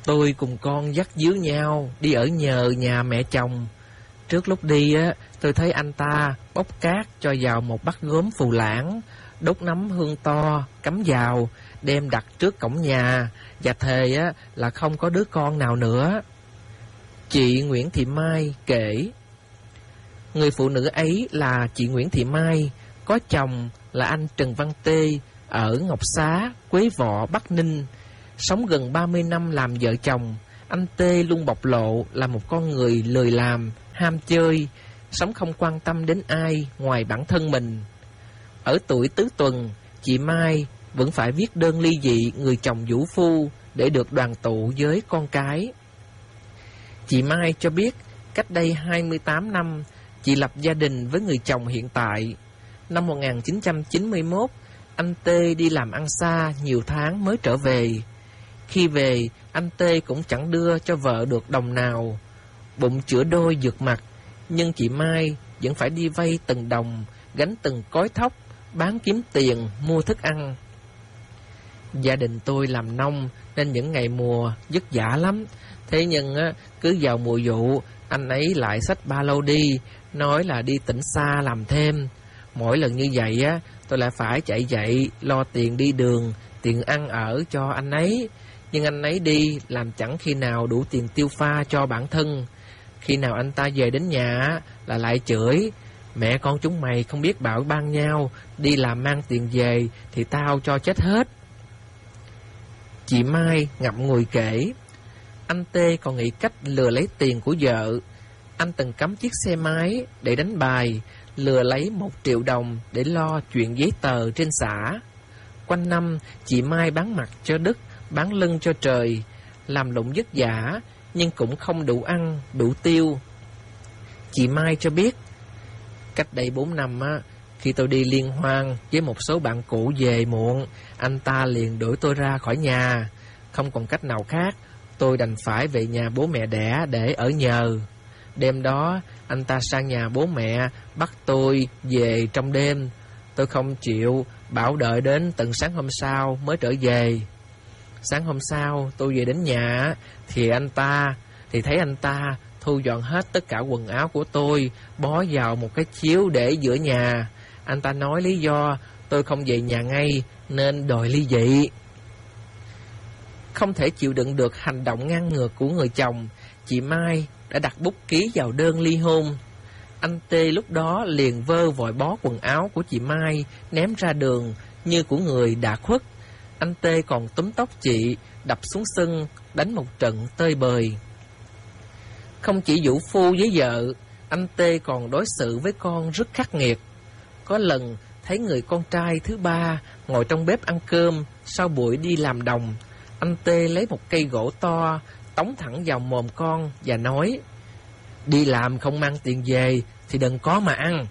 Tôi cùng con dắt díu nhau đi ở nhờ nhà mẹ chồng. Trước lúc đi á, tôi thấy anh ta bốc cát cho vào một bát gốm phù lãng, đốt nấm hương to, cắm vào, đem đặt trước cổng nhà, và thề á là không có đứa con nào nữa. Chị Nguyễn Thị Mai kể, người phụ nữ ấy là chị Nguyễn Thị Mai, có chồng là anh Trần Văn Tê ở Ngọc Xá, Quế Vọ, Bắc Ninh. Sống gần 30 năm làm vợ chồng, anh Tê luôn bộc lộ là một con người lười làm, ham chơi, sống không quan tâm đến ai ngoài bản thân mình. Ở tuổi tứ tuần, chị Mai vẫn phải viết đơn ly dị người chồng vũ phu để được đoàn tụ với con cái. Chị Mai cho biết, cách đây 28 năm, chị lập gia đình với người chồng hiện tại. Năm 1991, anh Tê đi làm ăn xa nhiều tháng mới trở về. Khi về, anh Tê cũng chẳng đưa cho vợ được đồng nào. Bụng chữa đôi vượt mặt, nhưng chị Mai vẫn phải đi vay từng đồng, gánh từng cối thóc, bán kiếm tiền, mua thức ăn. Gia đình tôi làm nông nên những ngày mùa vất vả lắm. Thế nhưng cứ vào mùa vụ, anh ấy lại xách ba lô đi, nói là đi tỉnh xa làm thêm. Mỗi lần như vậy tôi lại phải chạy dậy lo tiền đi đường, tiền ăn ở cho anh ấy. Nhưng anh ấy đi làm chẳng khi nào đủ tiền tiêu pha cho bản thân. Khi nào anh ta về đến nhà là lại chửi, mẹ con chúng mày không biết bảo ban nhau, đi làm mang tiền về thì tao cho chết hết. Chị Mai ngậm ngùi kể, anh Tê còn nghĩ cách lừa lấy tiền của vợ. Anh từng cắm chiếc xe máy để đánh bài, lừa lấy 1 triệu đồng để lo chuyện giấy tờ trên xã. Quanh năm, chị Mai bán mặt cho Đức, bán lưng cho trời, làm lụng vất vả, nhưng cũng không đủ ăn, đủ tiêu. Chị Mai cho biết, cách đây 4 năm, khi tôi đi liên hoan với một số bạn cũ về muộn, anh ta liền đuổi tôi ra khỏi nhà. Không còn cách nào khác, tôi đành phải về nhà bố mẹ đẻ để ở nhờ. Đêm đó, anh ta sang nhà bố mẹ, bắt tôi về trong đêm. Tôi không chịu, bảo đợi đến tận sáng hôm sau mới trở về. Sáng hôm sau, tôi về đến nhà, thì thấy anh ta thu dọn hết tất cả quần áo của tôi, bó vào một cái chiếu để giữa nhà. Anh ta nói lý do tôi không về nhà ngay, nên đòi ly dị. Không thể chịu đựng được hành động ngang ngược của người chồng, chị Mai đã đặt bút ký vào đơn ly hôn. Anh Tê lúc đó liền vơ vội bó quần áo của chị Mai, ném ra đường như của người đã khuất. Anh Tê còn túm tóc chị, đập xuống sân, đánh một trận tơi bời. Không chỉ vũ phu với vợ, anh Tê còn đối xử với con rất khắc nghiệt. Có lần thấy người con trai thứ ba ngồi trong bếp ăn cơm sau buổi đi làm đồng, anh Tê lấy một cây gỗ to tống thẳng vào mồm con và nói, đi làm không mang tiền về thì đừng có mà ăn.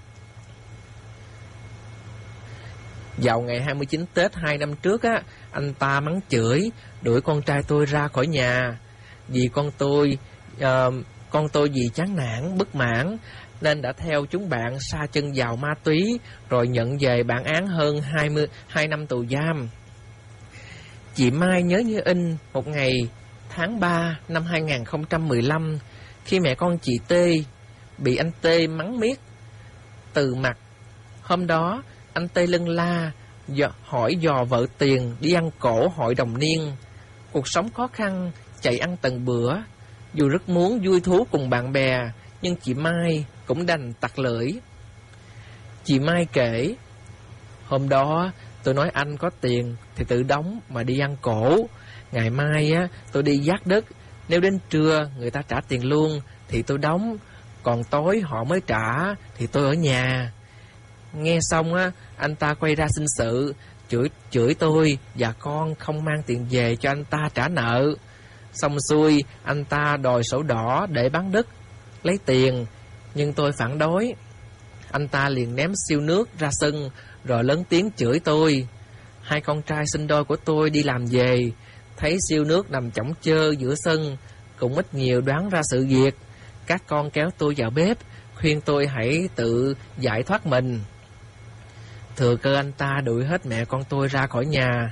Vào ngày 29 Tết 2 năm trước anh ta mắng chửi, đuổi con trai tôi ra khỏi nhà. Vì con tôi vì chán nản, bất mãn nên đã theo chúng bạn sa chân vào ma túy, rồi nhận về bản án hơn 22 năm tù giam. Chị Mai nhớ như in một ngày tháng 3 năm 2015, khi mẹ con chị Tê bị anh Tê mắng miết từ mặt. Hôm đó, anh Tê lân la, hỏi dò vợ tiền đi ăn cổ hội đồng niên. Cuộc sống khó khăn, chạy ăn từng bữa. Dù rất muốn vui thú cùng bạn bè, nhưng chị Mai cũng đành tặc lưỡi. Chị Mai kể, hôm đó tôi nói anh có tiền thì tự đóng mà đi ăn cổ. Ngày mai tôi đi vác đất, nếu đến trưa người ta trả tiền luôn thì tôi đóng, còn tối họ mới trả thì tôi ở nhà. Nghe xong anh ta quay ra xin sự, chửi tôi và con không mang tiền về cho anh ta trả nợ. Xong xuôi, anh ta đòi sổ đỏ để bán đất, lấy tiền, nhưng tôi phản đối. Anh ta liền ném siêu nước ra sân, rồi lớn tiếng chửi tôi. Hai con trai sinh đôi của tôi đi làm về, thấy siêu nước nằm chõng chơ giữa sân, cũng ít nhiều đoán ra sự việc. Các con kéo tôi vào bếp, khuyên tôi hãy tự giải thoát mình. Thừa cơ anh ta đuổi hết mẹ con tôi ra khỏi nhà,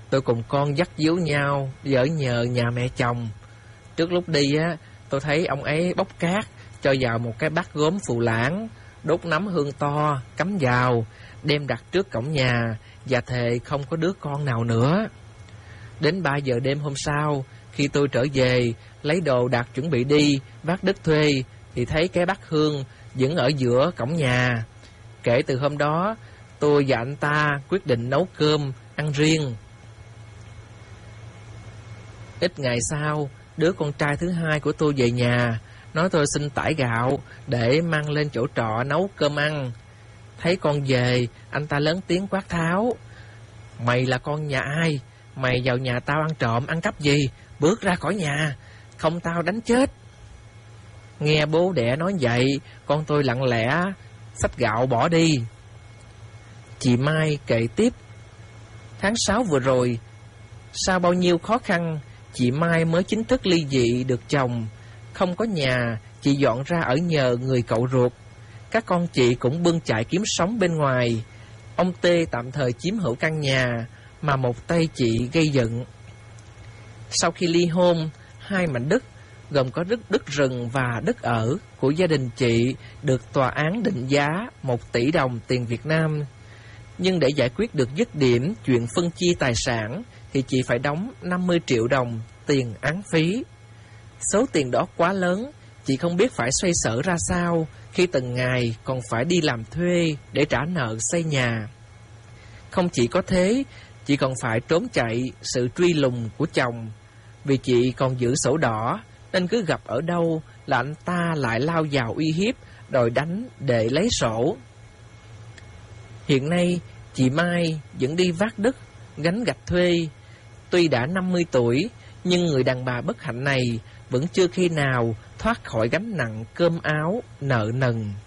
tôi cùng con dắt díu nhau đi ở nhờ nhà mẹ chồng. Trước lúc đi á, tôi thấy ông ấy bốc cát cho vào một cái bát gốm phù lãng, đốt nắm hương to, cắm vào, đem đặt trước cổng nhà và thề không có đứa con nào nữa. Đến 3 giờ đêm hôm sau, khi tôi trở về, lấy đồ đạc chuẩn bị đi, vác đất thuê, thì thấy cái bát hương vẫn ở giữa cổng nhà. Kể từ hôm đó, tôi và anh ta quyết định nấu cơm, ăn riêng. Ít ngày sau, đứa con trai thứ hai của tôi về nhà, nói tôi xin tải gạo để mang lên chỗ trọ nấu cơm ăn. Thấy con về, anh ta lớn tiếng quát tháo: "Mày là con nhà ai? Mày vào nhà tao ăn trộm, ăn cắp gì? Bước ra khỏi nhà, không tao đánh chết." Nghe bố đẻ nói vậy, con tôi lặng lẽ xách gạo bỏ đi. Chị Mai kể tiếp: tháng 6 vừa rồi, sau bao nhiêu khó khăn, chị Mai mới chính thức ly dị được chồng. Không có nhà, chị dọn ra ở nhờ người cậu ruột. Các con chị cũng bươn chải kiếm sống bên ngoài. Ông Tê tạm thời chiếm hữu căn nhà mà một tay chị gây dựng. Sau khi ly hôn, 2 mảnh đất gồm có đất rừng và đất ở của gia đình chị được tòa án định giá 1 tỷ đồng tiền Việt Nam. Nhưng để giải quyết được dứt điểm chuyện phân chia tài sản thì chị phải đóng 50 triệu đồng tiền án phí. Số tiền đó quá lớn, chị không biết phải xoay sở ra sao khi từng ngày còn phải đi làm thuê để trả nợ xây nhà. Không chỉ có thế, chị còn phải trốn chạy sự truy lùng của chồng. Vì chị còn giữ sổ đỏ nên cứ gặp ở đâu là anh ta lại lao vào uy hiếp, đòi đánh để lấy sổ. Hiện nay, chị Mai vẫn đi vác đất, gánh gạch thuê. Tuy đã 50 tuổi, nhưng người đàn bà bất hạnh này vẫn chưa khi nào thoát khỏi gánh nặng cơm áo, nợ nần.